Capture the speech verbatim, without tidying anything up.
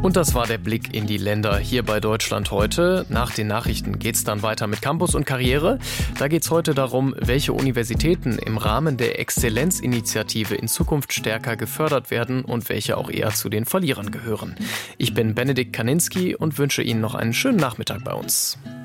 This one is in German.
Und das war der Blick in die Länder hier bei Deutschland heute. Nach den Nachrichten geht's dann weiter mit Campus und Karriere. Da geht's heute darum, welche Universitäten im Rahmen der Exzellenzinitiative in Zukunft stärker gefördert werden und welche auch eher zu den Verlierern gehören. Ich bin Benedikt Kaninski und wünsche Ihnen noch einen schönen Nachmittag bei uns.